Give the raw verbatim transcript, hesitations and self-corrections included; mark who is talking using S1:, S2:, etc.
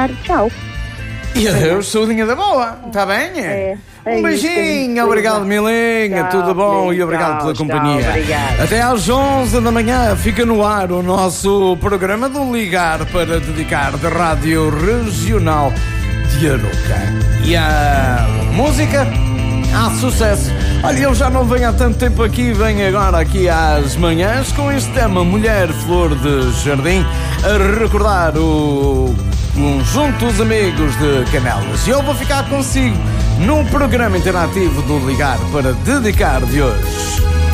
S1: ligar. Tchau.
S2: E adeus, saudinha da boa, está bem?
S1: É, é
S2: um beijinho,
S1: isso,
S2: obrigado Milinha,
S1: tchau,
S2: tudo bom
S1: Milinha,
S2: e obrigado
S1: tchau,
S2: pela
S1: tchau,
S2: companhia.
S1: obrigado.
S2: Até às onze da manhã fica no ar o nosso programa do Ligar para Dedicar da Rádio Regional de Aroca. E a música? Ah, sucesso! Olha, eu já não venho há tanto tempo aqui, venho agora aqui às manhãs com este tema Mulher Flor de Jardim, a recordar o conjunto dos amigos de Canelas. E eu vou ficar consigo no programa interativo do Ligar para Dedicar de hoje.